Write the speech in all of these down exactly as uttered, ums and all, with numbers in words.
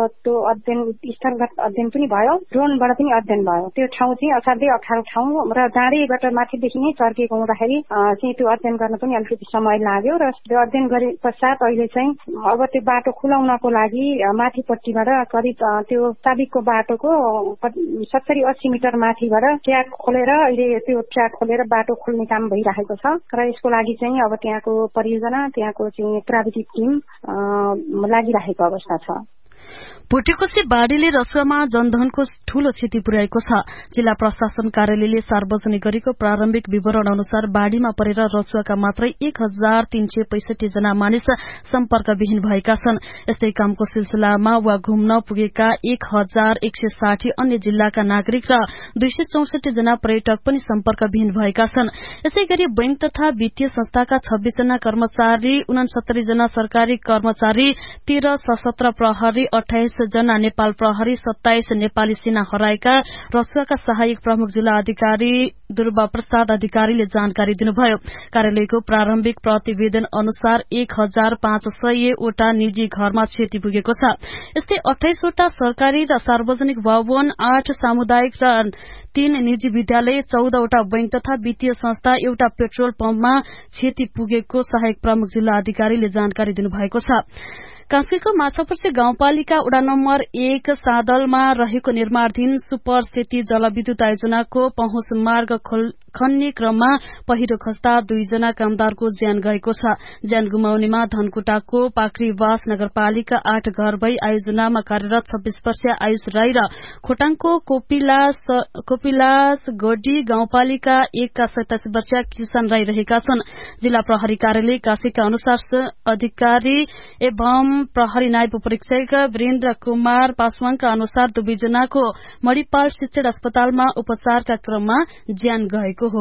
त्यो अध्ययन स्थलगत अध्ययन पनि भयो, ड्रोनबाट पनि अध्ययन भयो। त्यो ठाउँ चाहिँ असाध्यै अप्ठ्यारो ठाउँ र जाँडैबाट माथिदेखि नै चर्केको हुँदाखेरि चाहिँ त्यो अध्ययन गर्न पनि अलिकति समय लाग्यो र त्यो अध्ययन गरे पश्चात अहिले चाहिँ अब त्यो बाटो खुलाउनको लागि माथिपट्टिबाट करिब त्यो साबिकको बाटोको सत्तरी अस्सी मिटर माथिबाट ट्र्याक खोलेर अहिले त्यो ट्र्याक खोलेर बाटो खोल्ने काम भइरहेको छ र यसको लागि चाहिँ अब त्यहाँको परियोजना त्यहाँको चाहिँ प्राविधिक टिम लागिरहेको अवस्था छ। भोटेकोशी बाढ़ीले रसुवामा जनधनको ठूलो क्षति पुर्याएको छ। जिल्ला प्रशासन कार्यालयले सार्वजनिक गरेको प्रारम्भिक विवरण अनुसार बाढ़ीमा परेर रसुवाका मात्रै एक हजार तीन सय पैंसठी जना मानिस सम्पर्कविहीन भएका छन्। यस्तै कामको सिलसिलामा वा घुम्न पुगेका एक हजार एक सय साठी अन्य जिल्लाका नागरिक र दुई सय चौसठी जना पर्यटक पनि सम्पर्कविहीन भएका छन्। यसै गरी बैंक तथा वित्तीय संस्थाका छब्बीस जना कर्मचारी, उनासत्तरी जना सरकारी कर्मचारी, तेह्र सशस्त्र प्रहरी, अठाइस जना नेपाल प्रहरी, सत्ताइस नेपाली सेना हराएका रसुवाका सहायक प्रमुख जिल्ला अधिकारी दुर्वा प्रसाद अधिकारीले जानकारी दिनुभयो। कार्यालयको प्रारम्भिक प्रतिवेदन अनुसार एक हजार पाँच सय वटा निजी घरमा क्षति पुगेको छ। यस्तै अठाइसवटा सरकारी र सार्वजनिक भवन, आठ सामुदायिक र तीन निजी विद्यालय, चौधवटा बैंक तथा वित्तीय संस्था, एउटा पेट्रोल पम्पमा क्षति पुगेको सहायक प्रमुख जिल्ला अधिकारीले जानकारी दिनुभएको छ। कास्कीको माछापुर्से गाउँपालिका वडा नम्बर एक सादलमा रहेको निर्माणाधीन सुपर सेती जलविद्युत आयोजनाको पहुँच मार्ग खन्ने क्रममा पहिरो खस्दा दुईजना कामदारको ज्यान गएको छ। ज्यान गुमाउनेमा धनकुटाको पाखरीवास नगरपालिका आठ घर भई आयोजनामा कार्यरत छब्बीस वर्षीय आयुष राई र खोटाङको कोपिलास कोपिलास गोडी गाउँपालिका एकका सतासी वर्षीय किसान राई रहेका छन्। जिल्ला प्रहरी कार्यालय काशीका अनुसार अधिकारी एवं प्रहरी नायब परीक्षक वीरेन्द्र कुमार पासवानका अनुसार दुवैजनाको मणिपाल शिक्षण अस्पतालमा उपचारका क्रममा ज्यान गएको हो।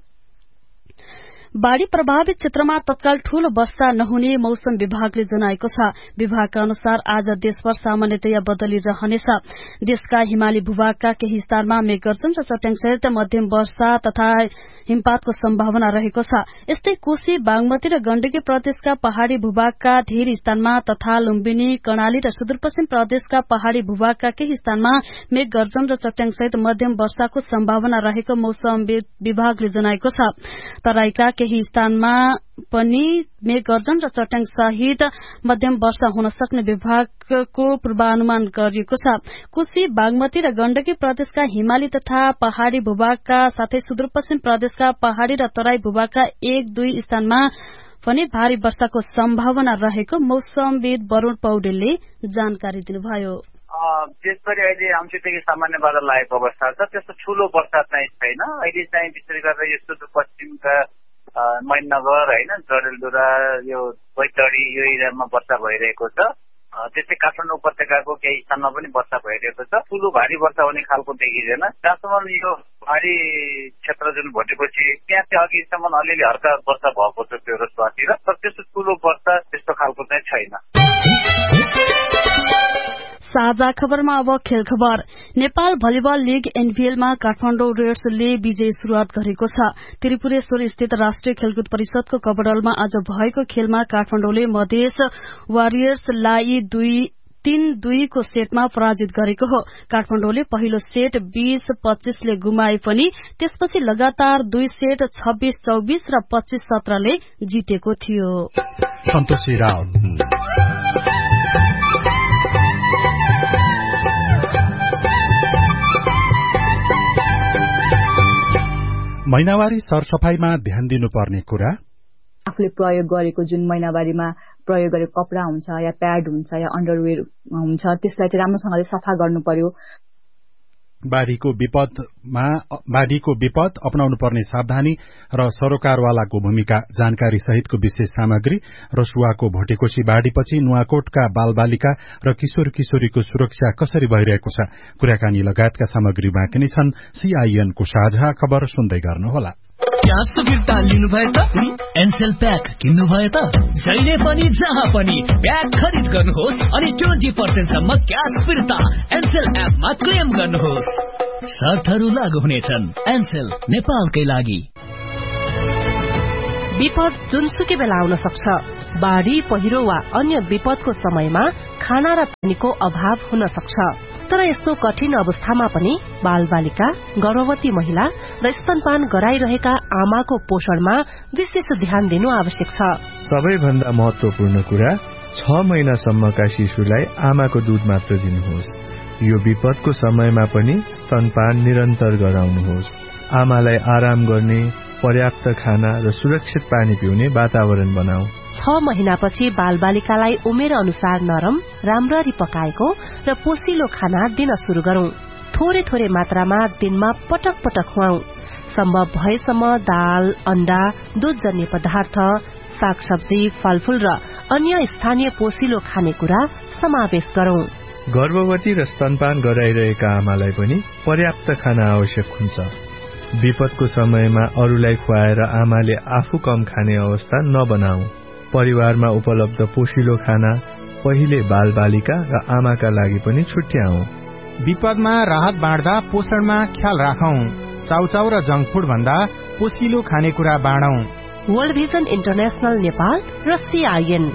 बाढ़ी प्रभावित क्षेत्रमा तत्काल ठूलो वर्षा नहुने मौसम विभागले जनाएको छ। विभागका अनुसार आज देशभर सामान्यतया बदली रहनेछ। देशका हिमाली भूभागका केही स्थानमा मेघगर्जन र चट्याङसहित मध्यम वर्षा तथा हिमपातको सम्भावना रहेको छ। यस्तै कोशी, बागमती र गण्डकी प्रदेशका पहाड़ी भूभागका धेरै स्थानमा तथा लुम्बिनी, कर्णाली र सुदूरपश्चिम प्रदेशका पहाड़ी भूभागका केही स्थानमा मेघगर्जन र चट्याङसहित मध्यम वर्षाको सम्भावना रहेको मौसम विभागले जनाएको छ। तराईका केही स्थानमा पनि मेघगर्जन र चट्याङ सहित मध्यम वर्षा हुन सक्ने विभागको पूर्वानुमान गरिएको छ। कोशी, बागमती र गण्डकी प्रदेशका हिमाली तथा पहाड़ी भूभागका साथै सुदूरपश्चिम प्रदेशका पहाड़ी र तराई भूभागका एक दुई स्थानमा पनि भारी वर्षाको सम्भावना रहेको मौसमविद वरूण पौडेलले जानकारी दिनुभयो। देशभरि अहिले आंशिक सामान्य बादल लागेको अवस्था छ। त्यस्तो ठूलो वर्षा चाहिँ छैन। अहिले चाहिँ विशेष गरेर यो सुदूरपश्चिमका मैननगर होइन, जडेलधुरा, यो बैतडी यो एरियामा वर्षा भइरहेको छ। त्यस्तै काठमाडौँ उपत्यकाको केही स्थानमा पनि वर्षा भइरहेको छ। ठूलो भारी वर्षा हुने खालको देखिँदैन। जहाँसम्म यो पहाड़ी क्षेत्र जुन भोटेकोशी त्यहाँ चाहिँ अघिसम्म अलिअलि हल्का वर्षा भएको छ त्यो रसुवातिर, तर त्यस्तो ठूलो वर्षा त्यस्तो खालको चाहिँ छैन। साझा खबरमा अब खेल खबर। नेपाल भलिबल लीग एनभीएलमा काठमाडौँ रेड्सले विजयी शुरूआत गरेको छ। त्रिपुरेश्वर स्थित राष्ट्रिय खेलकुद परिषदको कबडलमा आज भएको खेलमा काठमाडौँले मधेस वारियर्सलाई दुई तीन दुईको सेटमा पराजित गरेको हो। काठमाडौँले पहिलो सेट बीस पच्चीसले गुमाए पनि त्यसपछि लगातार दुई सेट छब्बीस चौबीस र पच्चीस सत्रले जितेको थियो। महिनावारी सरसफाईमा ध्यान दिनुपर्ने कुरा, आफूले प्रयोग गरेको जुन महिनावारीमा प्रयोग गरेको कपडा हुन्छ या प्याड हुन्छ या अन्डरवेयर हुन्छ त्यसलाई चाहिँ राम्रोसँगले सफा गर्नु पर्यो। बाढ़ीको विपदमा बाढ़ीको विपद अपनाउनु पर्ने सावधानी र सरोकारवालाको भूमिका जानकारी सहितको विशेष सामग्री, रसुवाको भोटेकोशी बाढ़ीपछि नुवाकोटका बालबालिका र किशोर किशोरीको सुरक्षा कसरी भइरहेको छ, कुराकानी लगायतका सामग्री बाँकी नै छन्। सीआईएनको साझा खबर सुन्दै गर्नुहोला। क्यास फिर्ता लिनु भयो त एनसेल प्याक किन्नु भयो त जहिले पनि जहाँ पनि प्याक खरिद गर्नुहोस् अनि ट्वेन्टी पर्सेन्ट सम्म क्यास फिर्ता एनसेल एपमा क्लेम गर्नुहोस्। शर्तहरू लागू हुनेछन्। एनसेल नेपालकै लागि। विपद जुनसुकै बेला आउन सक्छ। बाढ़ी पहिरो वा अन्य विपदको समयमा खाना र पानीको अभाव हुन सक्छ। तर यस्तो कठिन अवस्थामा पनि बालबालिका, गर्भवती महिला र स्तनपान गराइरहेका आमाको पोषणमा विशेष ध्यान दिनु आवश्यक छ। सबैभन्दा महत्वपूर्ण कुरा, छ महिनासम्मका शिशुलाई आमाको दूध मात्र दिनुहोस्। यो विपदको समयमा पनि स्तनपान निरन्तर गराउनुहोस्। आमालाई आराम गर्ने, पर्याप्त खाना र सुरक्षित पानी पिउने वातावरण बनाऊ। छ महिनापछि बालबालिकालाई उमेर अनुसार नरम, राम्ररी पकाएको र पोसिलो खाना दिन शुरू गरौं। थोरै थोरै मात्रामा दिनमा पटक पटक खुवाऊ। सम्भव भएसम्म दाल, अण्डा, दूधजन्य पदार्थ, सागसब्जी, फलफूल र अन्य स्थानीय पोसिलो खानेकुरा समावेश गरौं। गर्भवती र स्तनपान गराइरहेका आमालाई पनि पर्याप्त खाना आवश्यक हुन्छ। विपदको समयमा अरूलाई खुवाएर आमाले आफू कम खाने अवस्था नबनाऊ। परिवारमा उपलब्ध पोषिलो खाना पहिले बालबालिका र आमाका लागि पनि छुट्याऊ। विपदमा राहत बाँड्दा पोषणमा ख्याल राखौं। चाउचाउ र जंक फूड भन्दा पोषिलो खानेकुरा बाँडौं। वर्ल्ड भिजन इन्टरनेशनल नेपाल र सीआईएन।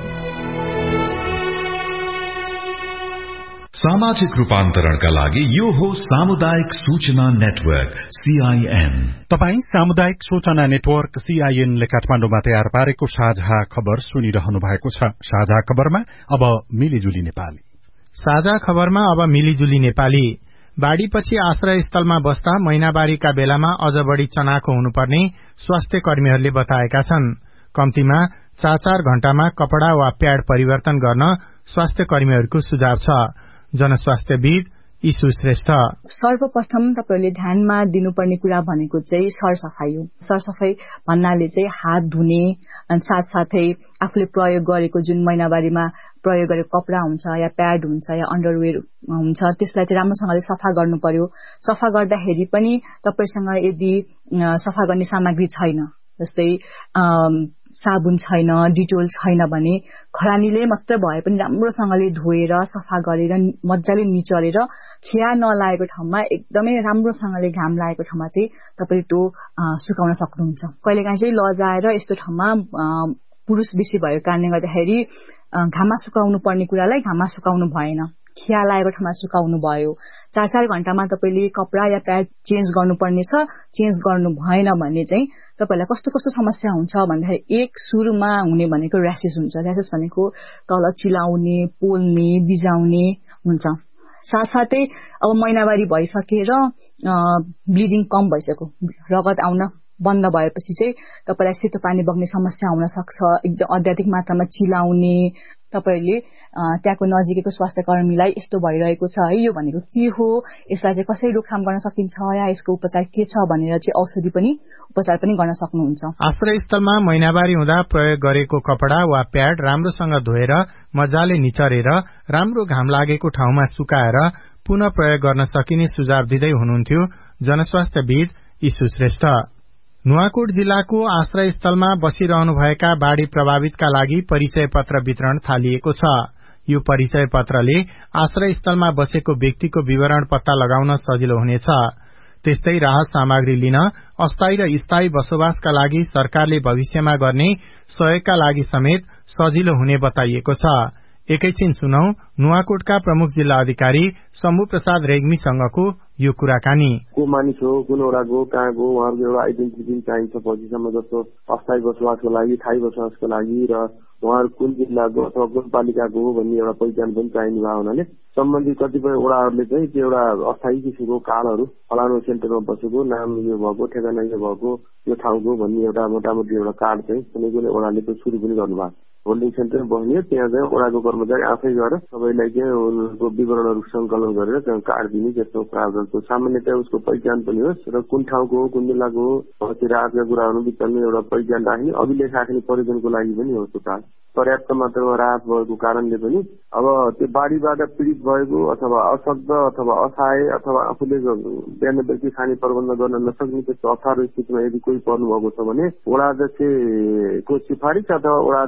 सामाजिक रूपान्तरणका लागि यो हो सामुदायिक सूचना नेटवर्क सीआईएन। तपाई सामुदायिक सूचना नेटवर्क सीआईएनले काठमाडौँमा तयार पारेको साझा खबर सुनिरहनु भएको छ। साझा खबरमा अब मिलिजुली नेपाली। साझा खबरमा अब मिलिजुली नेपाली। बाढ़ीपछि आश्रय स्थलमा बस्दा महिनावारीका बेलामा अझ बढ़ी चनाखो हुनुपर्ने स्वास्थ्य कर्मीहरूले बताएका छन्। कम्तीमा चार चार घण्टामा कपड़ा वा प्याड परिवर्तन गर्न स्वास्थ्य कर्मीहरूको सुझाव छ। जनस्वास्थ्यविद ईशु श्रेष्ठ। सर्वप्रथम तपाईले ध्यानमा दिनुपर्ने कुरा भनेको चाहिँ सरसफाई हो। सरसफाई भन्नाले चाहिँ हात धुने, साथसाथै आफूले प्रयोग गरेको जुन महिनावारीमा प्रयोग गरेको कपड़ा हुन्छ या प्याड हुन्छ या अन्डरवेयर हुन्छ त्यसलाई चाहिँ राम्रोसँगले सफा गर्नु पर्यो। सफा गर्दाखेरि पनि तपाईसँग यदि सफा गर्ने सामग्री छैन, जस्तै साबुन छैन, डिटोल छैन भने खरानीले मात्र भए पनि राम्रोसँगले धोएर सफा गरेर मजाले निचरेर खिया नलागेको ठाउँमा एकदमै राम्रोसँगले घाम लागेको ठाउँमा चाहिँ तपाईले त्यो सुकाउन सक्नुहुन्छ। कहिलेकाहीँ चाहिँ लजाएर यस्तो ठाउँमा पुरुष बेसी भएको कारणले गर्दाखेरि घाममा सुकाउनु पर्ने कुरालाई घाममा सुकाउनु भएन, खिया लागेको ठाउँमा सुकाउनु भयो। चार चार घण्टामा तपाईले कपड़ा या प्याड चेन्ज गर्नुपर्ने छ। चेन्ज गर्नु भएन भने चाहिँ तपाईलाई कस्तो कस्तो समस्या हुन्छ भन्दाखेरि एक सुरुमा हुने भनेको र्यासेस हुन्छ। र्यासेस भनेको तल चिलाउने, पोल्ने, बिजाउने हुन्छ। साथसाथै अब महिनावारी भइसकेर ब्लिडिङ कम भइसक्यो, रगत आउन बन्द भएपछि चाहिँ तपाईलाई सेतो पानी बग्ने समस्या हुन सक्छ। एकदम अत्याधिक मात्रामा चिलाउने, तपाईले त्यहाँको नजिकैको स्वास्थ्य कर्मीलाई यस्तो भइरहेको छ है, यो भनेको के हो, यसलाई चाहिँ कसरी रोकथाम गर्न सकिन्छ या यसको उपचार के छ भनेर चाहिँ औषधि पनि उपचार पनि गर्न सक्नुहुन्छ। आश्रय स्थलमा महिनावारी हुँदा प्रयोग गरेको कपड़ा वा प्याड राम्रोसँग धोएर मजाले निचरेर राम्रो घाम लागेको ठाउँमा सुकाएर पुनः प्रयोग गर्न सकिने सुझाव दिँदै हुनुहुन्थ्यो जनस्वास्थ्यविद ईशु श्रेष्ठ। नुवाकोट जिल्लाको आश्रय स्थलमा बसिरहनुभएका बाढ़ी प्रभावितका लागि परिचय पत्र वितरण थालिएको छ। यो परिचय पत्रले आश्रय स्थलमा बसेको व्यक्तिको विवरण पत्ता लगाउन सजिलो हुनेछ। त्यस्तै राहत सामग्री लिन, अस्थायी र स्थायी बसोबासका लागि सरकारले भविष्यमा गर्ने सहयोगका लागि समेत सजिलो हुने बताइएको छ। एकैछिन सुनौ नुवाकोटका प्रमुख जिल्ला अधिकारी शम्भु प्रसाद रेग्मीसँगको यो कुराकानी। को मानिस हो, कुन वडाको, कहाँ गो, उहाँहरूको एउटा आइडेन्टिटी चाहिन्छ पछिसम्म, जस्तो अस्थायी बसोबासको लागि, स्थायी बसोबासको लागि र उहाँहरू कुन जिल्लाको अथवा कुन पालिकाको हो भन्ने एउटा पहिचान पनि चाहिने भए हुनाले सम्बन्धित कतिपय वडाहरूले चाहिँ त्यो एउटा अस्थायी किसिमको कार्डहरू फलानु सेन्टरमा बसेको, नाम यो भएको, ठेगाना यो भएको, यो ठाउँको भन्ने एउटा मोटामोटी एउटा कार्ड चाहिँ कुनै कुनै वडाले त्यो सुरु पनि गर्नुभएको। होल्डिङ सेन्टरमा बस्ने, त्यहाँ चाहिँ वडाको कर्मचारी आफै गएर सबैलाई चाहिँ उनको विवरणहरू संकलन गरेर त्यहाँ कार्ड दिने त्यस्तो प्रावधान छ। सामान्यतया उसको पहिचान पनि होस् र कुन ठाउँको हो, कुन जिल्लाको हो, त्यो राहतका कुराहरू बिचमा एउटा पहिचान राख्ने, अभिलेख राख्ने परिजनको लागि पनि हो त्यो कार्ड। पर्याप्त मात्रामा राहत भएको कारणले पनि अब त्यो बाढ़ीबाट पीड़ित भएको अथवा अशक्त अथवा असहाय अथवा आफूले बिहान बेलुकी खाने प्रबन्ध गर्न नसक्ने त्यस्तो अप्ठ्यारो स्थितिमा यदि कोही पर्नु भएको छ भने वडा अध्यक्षको सिफारिस अथवा वडा अध्यक्षको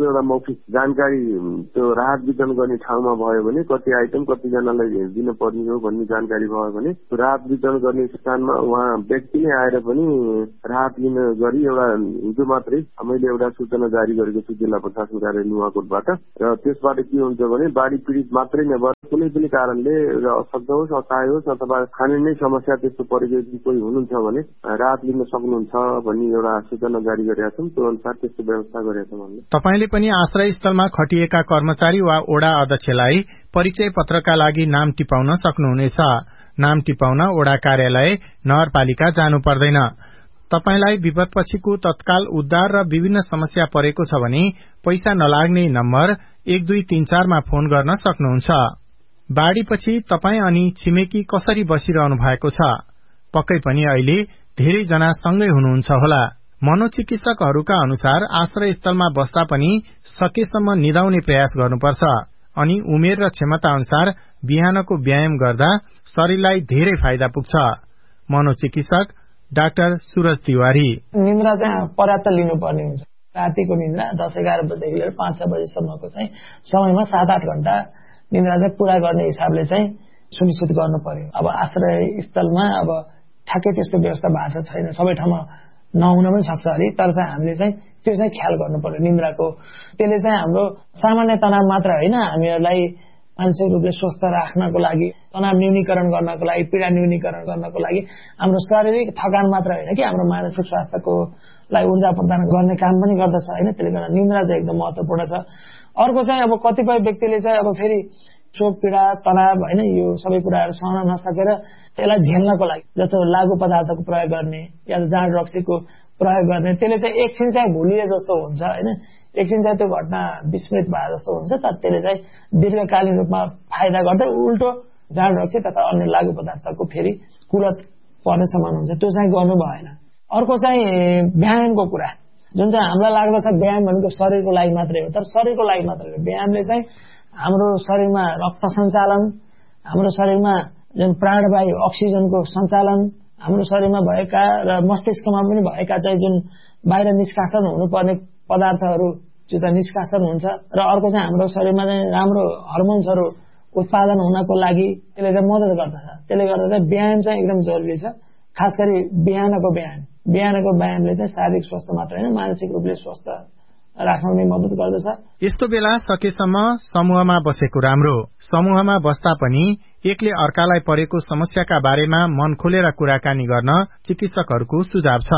एउटा मौखिक जानकारी त्यो राहत वितरण गर्ने ठाउँमा भयो भने कति आइटम कतिजनालाई दिन पर्ने हो भन्ने जानकारी भयो भने राहत वितरण गर्ने स्थानमा उहाँ व्यक्ति नै आएर पनि राहत लिन गरी एउटा हिजो मात्रै मैले एउटा सूचना जारी गरेको छु जिल्ला प्रशासन कार्यालय नुवाकोटबाट र त्यसबाट के हुन्छ भने बाढी पीडित मात्रै नभएर कुनै पनि कारणले असक्ष होस् असहाय होस् अथवा खाने नै समस्या त्यस्तो परेको कोही हुनुहुन्छ भने राहत लिन सक्नुहुन्छ भन्ने एउटा सूचना जारी गरेका छौँ। त्यो अनुसार त्यस्तो व्यवस्था गरेका छौँ। तपाईले पनि आश्रय स्थलमा खटिएका कर्मचारी वा ओडा अध्यक्षलाई परिचय पत्रका लागि नाम टिपाउन सक्नुहुनेछ। नाम टिपाउन ओडा कार्यालय नगरपालिका जानु पर्दैन। तपाईलाई विपदपछिको तत्काल उद्धार र विभिन्न समस्या परेको छ भने पैसा नलाग्ने नम्बर एक दुई तीन चारमा फोन गर्न सक्नुहुन्छ। बाढ़ीपछि तपाई अनि छिमेकी कसरी बसिरहनु भएको छ? पक्कै पनि अहिले धेरैजना सँगै हुनुहुन्छ होला। मनोचिकित्सकहरूका अनुसार आश्रय स्थलमा बस्दा पनि सकेसम्म निदाउने प्रयास गर्नुपर्छ अनि उमेर र क्षमता अनुसार बिहानको व्यायाम गर्दा शरीरलाई धेरै फाइदा पुग्छ। मनोचिकित्सक डाक्टर सूरज तिवारी निन्द्रा चाहिँ पर्याप्त लिनुपर्ने हुन्छ। रातिको निन्द्रा दस एघार बजेदेखि लिएर पाँच छ बजेसम्मको चाहिँ समयमा सात आठ घण्टा निन्द्रा चाहिँ पूरा गर्ने हिसाबले चाहिँ सुनिश्चित गर्नु पर्यो। अब आश्रय स्थलमा अब ठ्याक्कै त्यस्तो व्यवस्था भएको छैन, सबै ठाउँमा नहुन पनि सक्छ अरे, तर चाहिँ हामीले चाहिँ त्यो चाहिँ ख्याल गर्नु पर्यो निन्द्राको। त्यसले चाहिँ हाम्रो सामान्य तनाव मात्र होइन, हामीहरूलाई मानसिक रूपले स्वस्थ राख्नको लागि, तनाव न्यूनीकरण गर्नको लागि, पीडा न्यूनीकरण गर्नको लागि हाम्रो शारीरिक थकान मात्र होइन कि हाम्रो मानसिक स्वास्थ्यको लागि ऊर्जा प्रदान गर्ने काम पनि गर्दछ होइन। त्यसले गर्दा निन्द्रा चाहिँ एकदम महत्वपूर्ण छ। अर्को चाहिँ अब कतिपय व्यक्तिले चाहिँ अब फेरि शोक पीडा तनाव होइन यो सबै कुराहरू सहन नसकेर यसलाई झेल्नको लागि जस्तो लागु पदार्थको प्रयोग गर्ने या जाँड रक्सीको प्रयोग गर्ने, त्यसले चाहिँ एकछिन चाहिँ भुलिए जस्तो हुन्छ होइन, एकछिन चाहिँ त्यो घटना विस्मृत भए जस्तो हुन्छ, तर त्यसले चाहिँ दीर्घकालीन रूपमा फाइदा गर्दै उल्टो जाँड रक्सी तथा अन्य लागु पदार्थको फेरि कुलत पर्ने समान हुन्छ। त्यो चाहिँ गर्नु भएन। अर्को चाहिँ व्यायामको कुरा, जुन चाहिँ हामीलाई लाग्दछ व्यायाम भनेको शरीरको लागि मात्रै हो, तर शरीरको लागि मात्रै हो। व्यायामले चाहिँ हाम्रो शरीरमा रक्त सञ्चालन, हाम्रो शरीरमा जुन प्राणवायु अक्सिजनको सञ्चालन, हाम्रो शरीरमा भएका र मस्तिष्कमा पनि भएका चाहिँ जुन बाहिर निष्कासन हुनुपर्ने पदार्थहरू जो चाहिँ निष्कासन हुन्छ र अर्को चाहिँ हाम्रो शरीरमा चाहिँ राम्रो हर्मोन्सहरू उत्पादन हुनको लागि त्यसले चाहिँ मद्दत गर्दछ। त्यसले गर्दा चाहिँ व्यायाम चाहिँ एकदम जरुरी छ, खास गरी बिहानको व्यायाम। बिहानको व्यायामले चाहिँ शारीरिक स्वास्थ्य मात्र होइन मानसिक रूपले स्वस्थ राख्न मद्दत गर्दछ। यस्तो बेला सकेसम्म समूहमा बसेको राम्रो। समूहमा बस्दा पनि एकले अर्कालाई परेको समस्याका बारेमा मन खोलेर कुराकानी गर्न चिकित्सकहरूको सुझाव छ।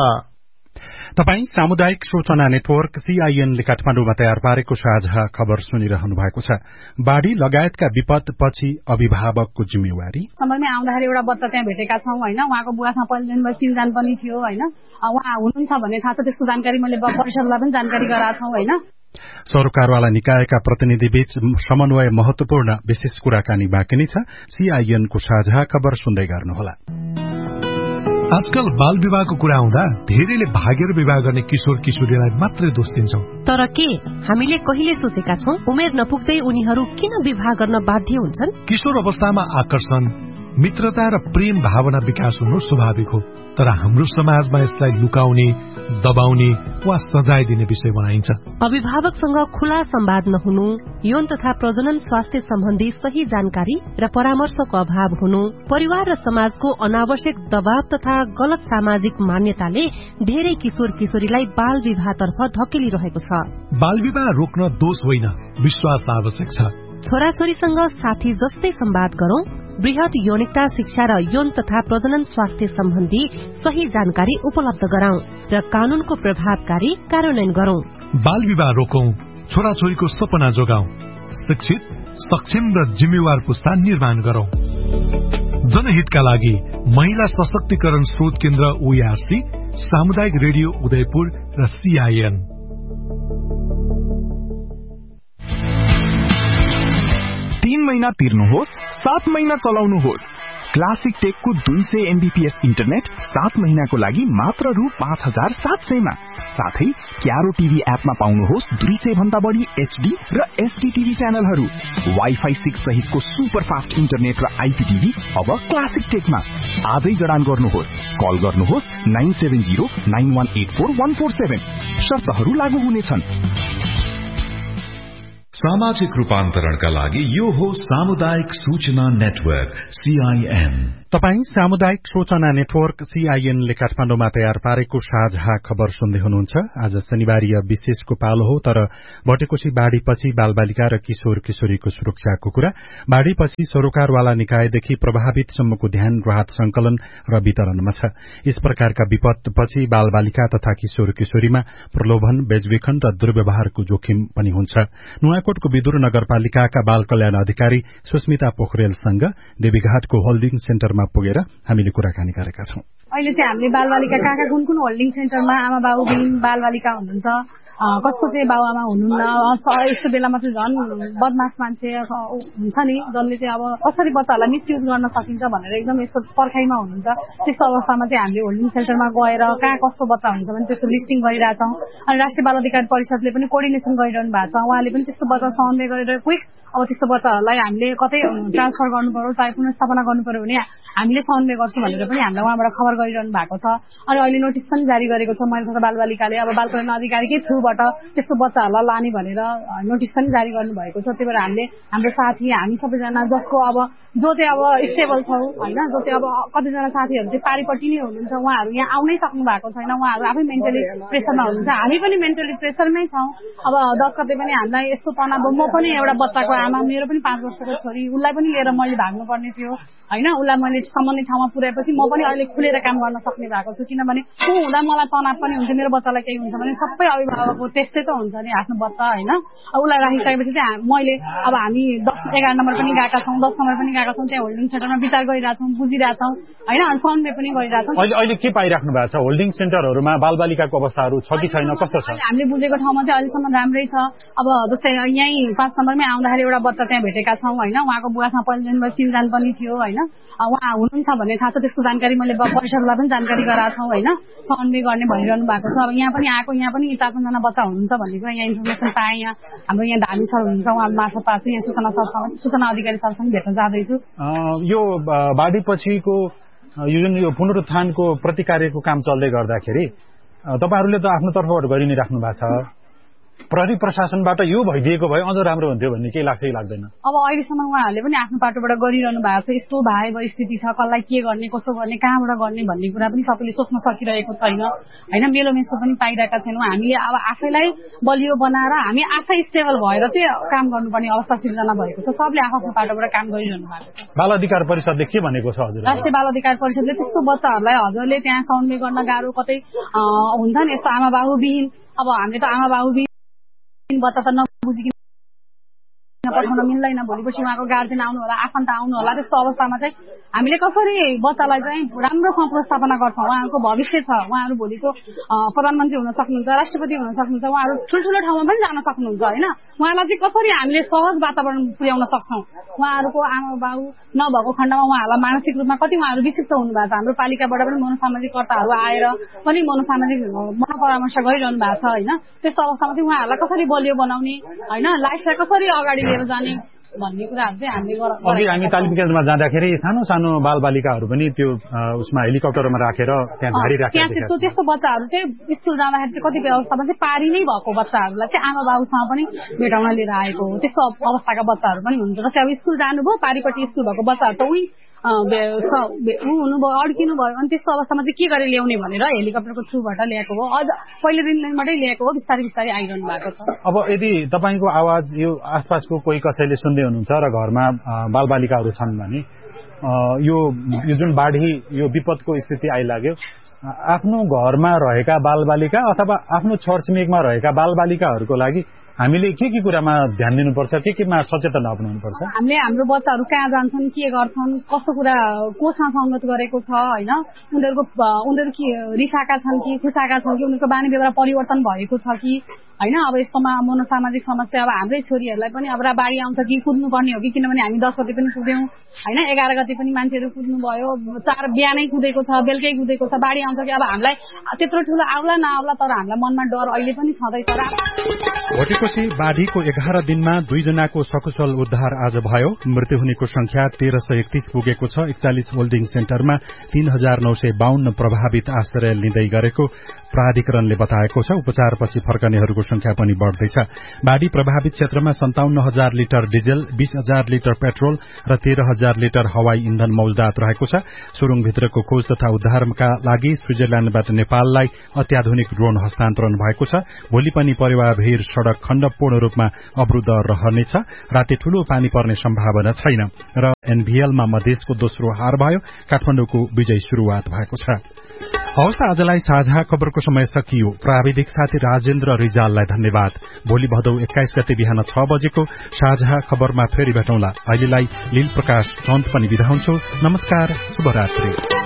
तपाई सामुदायिक सूचना नेटवर्क सीआईएनले काठमाडौँमा तयार पारेको साझा खबर सुनिरहनु भएको छ। बाढ़ी लगायतका विपद पछि अभिभावकको जिम्मेवारी। समयमै आउँदाखेरि एउटा बच्चा त्यहाँ भेटेका छौं होइन, उहाँको बुवासँग पहिलो चिनजान पनि थियो होइन, उहाँ हुनुहुन्छ भन्ने थाहा छ, त्यसको जानकारी मैले परिषदलाई पनि जानकारी गराएको छौं होइन। सरोकारवाला निकायका प्रतिनिधि बीच समन्वय महत्वपूर्ण, विशेष कुराकानी बाँकी नै छ। सीआईएनको साझा खबर सुन्दै गर्नुहोला। आजकल बाल विवाहको कुरा आउँदा धेरैले भागेर विवाह गर्ने किशोर किशोरीलाई मात्रै दोष दिन्छौं। तर के हामीले कहिले सोचेका छौं उमेर नपुग्दै उनीहरू किन विवाह गर्न बाध्य हुन्छन्? किशोर अवस्थामा आकर्षण, मित्रता र प्रेम भावना विकास हुनु स्वाभाविक हो, तर हाम्रो समाजमा यसलाई लुकाउने, दबाउने वा सजाय दिने विषय बनाइन्छ। अभिभावकसँग खुला संवाद नहुनु, यौन तथा प्रजनन स्वास्थ्य सम्बन्धी सही जानकारी र परामर्शको अभाव हुनु, परिवार र समाजको अनावश्यक दबाव तथा गलत सामाजिक मान्यताले धेरै किशोर किशोरीलाई बाल विवाहतर्फ धकेलिरहेको छ। बाल विवाह रोक्न दोष होइन, विश्वास आवश्यक छ। छोराछोरीसँग साथी जस्तै संवाद गरौं, वृहत यौनिकता शिक्षा र यौन तथा प्रजनन स्वास्थ्य सम्बन्धी सही जानकारी उपलब्ध गराउँ र कानूनको प्रभावकारी कार्यान्वयन गरौं। बाल विवाह रोकौं, छोराछोरीको सपना जोगाउँ, शिक्षित, सक्षम र जिम्मेवार पुस्ता निर्माण गरौं। जनहितका लागि महिला सशक्तिकरण स्रोत केन्द्र ओईआरसी, सामुदायिक रेडियो उदयपुर र सीआईएन। तीन महिना तिर्नुहोस्, सात महिना चलाउनुहोस्। क्लासिक टेकको दुई सय एमबीपीएस इन्टरनेट सात महिनाको लागि मात्र रु पाँच हजार सात सयमा। साथै क्यारो टीभी एपमा पाउनुहोस् दुई सय भन्दा बढी एचडी र एसडी टीभी च्यानलहरू। वाइफाई सिक्स सहितको सुपर फास्ट इन्टरनेट र आईपीटीभी अब क्लासिक टेकमा। आजै जडान गर्नुहोस्, कल गर्नुहोस् nine seven zero nine one eight four one four seven. शर्तहरू लागू हुनेछन्। सामाजिक रूपान्तरणका लागि यो हो सामुदायिक सूचना नेटवर्क सीआईएन। तपाई सामुदायिक सूचना नेटवर्क सीआईएन ले काठमाडौँमा तयार पारेको साझा खबर सुन्दै हुनुहुन्छ। आज शनिबारीय विशेषको पालो हो, तर भटेकोशी बाढ़ीपछि बालबालिका र किशोर किशोरीको सुरक्षाको कुरा, बाढ़ीपछि सरोकारवाला निकायदेखि प्रभावितसम्मको ध्यान राहत संकलन र वितरणमा छ। यस प्रकारका विपदपछि बालबालिका तथा किशोर किशोरीमा प्रलोभन, बेचबिखन र दुर्व्यवहारको जोखिम पनि हुन्छ। नुवाकोटको विदुर नगरपालिकाका बाल कल्याण अधिकारी सुस्मिता पोखरेलसँग देवीघाटको होल्डिङ सेन्टरमा पुगेर हामीले कुराकानी गरेका छौं। अहिले चाहिँ हामीले बालबालिका कहाँ कहाँ कुन कुन होल्डिङ सेन्टरमा आमा बाबु बिन बालबालिका हुनुहुन्छ, कसको चाहिँ बाबु आमा हुनुहुन्न, यस्तो बेलामा चाहिँ झन् बदमास मान्छे हुन्छ नि जसले चाहिँ अब कसरी बच्चाहरूलाई मिसयुज गर्न सकिन्छ भनेर एकदम यस्तो पर्खाइमा हुनुहुन्छ। त्यस्तो अवस्थामा चाहिँ हामीले होल्डिङ सेन्टरमा गएर कहाँ कस्तो बच्चा हुन्छ भने त्यस्तो लिस्टिङ गरिरहेछौँ। अनि राष्ट्रिय बाल अधिकार परिषदले पनि कोर्डिनेसन गरिरहनु भएको छ। उहाँले पनि त्यस्तो बच्चा समन्वय गरेर क्विक अब त्यस्तो बच्चाहरूलाई हामीले कतै ट्रान्सफर गर्नु पर्यो, चाहे पुनर्स्थापना गर्नु पर्यो भने हामीले समन्वय गर्छौँ भनेर पनि हामीलाई उहाँबाट खबर गरिरहनु भएको छ। अनि अहिले नोटिस पनि जारी गरेको छ महिला तथा बालबालिकाले, अब बाल कल्याण अधिकारीकै थ्रुबाट त्यस्तो बच्चाहरूलाई लाने भनेर नोटिस पनि जारी गर्नुभएको छ। त्यही भएर हामीले हाम्रो साथी हामी सबैजना जसको अब जो चाहिँ अब स्टेबल छौँ होइन, जो चाहिँ अब कतिजना साथीहरू चाहिँ पारिपट्टि नै हुनुहुन्छ, उहाँहरू यहाँ आउनै सक्नु भएको छैन, उहाँहरू आफै मेन्टली प्रेसरमा हुनुहुन्छ, हामी पनि मेन्टली प्रेसरमै छौँ। अब दस कतै पनि हामीलाई यस्तो तनाव, म पनि एउटा बच्चाको आमा, मेरो पनि पाँच वर्षको छोरी, उसलाई पनि लिएर मैले भाग्नुपर्ने थियो होइन, उसलाई मैले सम्बन्धित ठाउँमा पुर्याएपछि म पनि अहिले खुलेर काम गर्न सक्ने भएको छु। किनभने ऊ हुँदा मलाई तनाव पनि हुन्छ, मेरो बच्चालाई केही हुन्छ भने सबै अभिभावकको त्यस्तै त हुन्छ नि आफ्नो बच्चा होइन। उसलाई राखिसकेपछि चाहिँ मैले अब हामी दस एघार नम्बर पनि गएका छौँ, दस नम्बर पनि गएका छौँ, त्यहाँ होल्डिङ सेन्टरमा विचार गरिरहेछौँ, बुझिरहेछौँ होइन, अनि समन्वय पनि गरिरहेछौँ। अहिले अहिले के पाइराख्नु भएको छ होल्डिङ सेन्टरहरूमा? बालबालिकाको अवस्थाहरू छ कि छैन, कस्तो छ? हामीले बुझेको ठाउँमा चाहिँ अहिलेसम्म राम्रै छ। अब जस्तै यहीँ पाँच नम्बरमै आउँदाखेरि एउटा बच्चा त्यहाँ भेटेका छौँ होइन, उहाँको बुवासँग पहिलेदेखि चिनजान पनि थियो होइन, उहाँ हुनुहुन्छ भन्ने थाहा छ, त्यसको जानकारी मैले परिषदलाई पनि जानकारी गराएको छौँ होइन, समन्वय गर्ने भनिरहनु भएको छ। अब यहाँ पनि आएको, यहाँ पनि चार पाँचजना बच्चा हुनुहुन्छ भन्ने कुरा यहाँ इन्फर्मेसन पाएँ। यहाँ हाम्रो यहाँ धामी सर हुनुहुन्छ, उहाँ मार्फत पाएको यहाँ सूचना सरसँग सूचना अधिकारी सरसँग भेट्न जाँदैछु। यो बाढीपछिको यो जुन यो पुनरुत्थानको प्रतिकार्यको काम चल्दै गर्दाखेरि तपाईँहरूले त आफ्नो तर्फबाट गरि नै राख्नु भएको छ, प्रहरी प्रशासनबाट यो भइदिएको भए अझ राम्रो हुन्थ्यो भन्ने केही लाग्छ कि लाग्दैन? अब अहिलेसम्म उहाँहरूले पनि आफ्नो पाटोबाट गरिरहनु भएको छ। यस्तो भए स्थिति छ, कसलाई के गर्ने, कसो गर्ने, कहाँबाट गर्ने भन्ने कुरा पनि सबैले सोच्न सकिरहेको छैन होइन, मेलोमेसो पनि पाइरहेका छैनौँ। हामीले अब आफैलाई बलियो बनाएर हामी आफै स्टेबल भएर चाहिँ काम गर्नुपर्ने अवस्था सिर्जना भएको छ। सबले आफ्नो पाटोबाट काम गरिरहनु भएको छ। बाल अधिकार परिषदले के भनेको छ हजुर? राष्ट्रिय बाल अधिकार परिषदले त्यस्तो बच्चाहरूलाई हजुरले त्यहाँ समन्वय गर्न गाह्रो, कतै हुन्छ नि यस्तो आमा बाबु विहीन, अब हामीले त आमा बाबु विहीन बच्चा त नबुझिकन पठाउन मिल्दैन, भोलिपछि उहाँको गार्जेन आउनु होला, आफन्त आउनु होला। त्यस्तो अवस्थामा चाहिँ हामीले कसरी बच्चालाई चाहिँ राम्रोसँग पुनर्स्थापना गर्छौँ? उहाँहरूको भविष्य छ, उहाँहरू भोलिको प्रधानमन्त्री हुन सक्नुहुन्छ, राष्ट्रपति हुन सक्नुहुन्छ, उहाँहरू ठुल्ठुलो ठाउँमा पनि जान सक्नुहुन्छ होइन। उहाँलाई चाहिँ कसरी हामीले सहज वातावरण पुर्याउन सक्छौँ? उहाँहरूको आमा बाबु नभएको खण्डमा उहाँहरूलाई मानसिक रूपमा कति उहाँहरू विक्षिप्त हुनुभएको छ। हाम्रो पालिकाबाट पनि मनोसामाजिक कर्ताहरू आएर पनि मनोसामाजिक मनोपरामर्श गरिरहनु भएको छ होइन। त्यस्तो अवस्थामा चाहिँ उहाँहरूलाई कसरी बलियो बनाउने होइन, लाइफलाई कसरी अगाडि लिएर जाने भन्ने कुराहरू चाहिँ हामीले अघि हामी तालिम केन्द्रमा जाँदाखेरि सानो सानो बालबालिकाहरू पनि त्यो उसमा हेलिकप्टरमा राखेर त्यहाँ झाडी राखेर त्यस्तो बच्चाहरू चाहिँ स्कुल जाँदाखेरि चाहिँ कतिपय अवस्थामा चाहिँ पारी नै भएको बच्चाहरूलाई चाहिँ आमा बाबुसँग पनि भेटाउन लिएर आएको हो। त्यस्तो अवस्थाका बच्चाहरू पनि हुन्छ। जस्तै अब स्कुल जानुभयो, पारिपट्टि स्कुल भएको बच्चाहरू त उही हुनुभयो, अड्किनु भयो, अनि त्यस्तो अवस्थामा चाहिँ के गरेर ल्याउने भनेर हेलिकप्टरको थ्रुबाट ल्याएको हो, अझ पहिले दिनबाटै ल्याएको हो, बिस्तारै बिस्तारै आइरहनु भएको छ। अब यदि तपाईँको आवाज यो आसपासको कोही कसैले सुन्दै हुनुहुन्छ र घरमा बालबालिकाहरू छन् भने यो यो जुन बाढी यो विपदको स्थिति आइलाग्यो, आफ्नो घरमा रहेका बालबालिका अथवा आफ्नो छरछिमेकमा रहेका बालबालिकाहरूको लागि हामीले के के कुरामा ध्यान दिनुपर्छ, के केमा सचेतना अपनाउनुपर्छ? हामीले हाम्रो बच्चाहरू कहाँ जान्छन्, के गर्छन्, कस्तो कुरा कोसँग संगत गरेको छ होइन, उनीहरूको उनीहरू के रिसाएका छन् कि खुसाएका छन् कि उनीहरूको बानी व्यवहार परिवर्तन भएको छ कि होइन। अब यस्तोमा मनोसामाजिक समस्या अब हाम्रै छोरीहरूलाई पनि अब बाढी आउँछ कि कुद्नु पर्ने हो कि, किनभने हामी दस गते पनि कुद्यौँ होइन, एघार गते पनि मान्छेहरू कुद्नु भयो, चार बिहानै कुदेको छ, बेलुकै कुदेको छ, बाढी आउँछ कि अब हामीलाई त्यत्रो ठुलो आउला नआउला, तर हामीलाई मनमा डर अहिले पनि छँदैछ। भोटेपछि बाढीको एघार दिनमा दुईजनाको सकुशल उद्धार आज भयो। मृत्यु हुनेको संख्या तेह्र सय एकतीस पुगेको छ। एकचालिस होल्डिङ सेन्टरमा तीन हजार नौ सय बाहन्न प्रभावित आश्रय लिँदै गरेको प्राधिकरणले बताएको छ। उपचारपछि फर्कनेहरूको संख्या पनि बढ़दैछ। बाढ़ी प्रभावित क्षेत्रमा सन्ताउन्न हजार लिटर डिजेल, बीस हजार लिटर पेट्रोल र तेह्र हजार लिटर हवाई इन्धन मौजदात रहेको छ। सुरुङभित्रको खोज तथा उद्धारका लागि स्विजरल्याण्डबाट नेपाललाई अत्याधुनिक ड्रोन हस्तान्तरण भएको छ। भोलि पनि परेवाभीर सड़क खण्ड पूर्ण रूपमा अवरुद्ध रहनेछ। राति ठूलो पानी पर्ने सम्भावना छैन र एनभीएलमा मधेसको दोस्रो हार भयो। काठमाडौँको विजय शुरूआत भएको छ। हवस्, आजलाई साझा खबरको समय सकियो। प्राविधिक साथी राजेन्द्र रिजाललाई धन्यवाद। भोलि भदौ एक्काइस गते बिहान छ बजेको साझा खबरमा फेरि भेटौँला। अहिलेलाई लील प्रकाश चन्द पनि बिदा हुन्छु। नमस्कार, शुभरात्रि।